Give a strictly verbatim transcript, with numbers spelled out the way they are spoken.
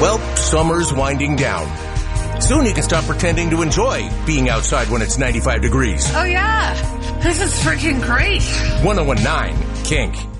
Well, summer's winding down. Soon you can stop pretending to enjoy being outside when it's ninety-five degrees. Oh, yeah. This is freaking great. ten nineteen Kink.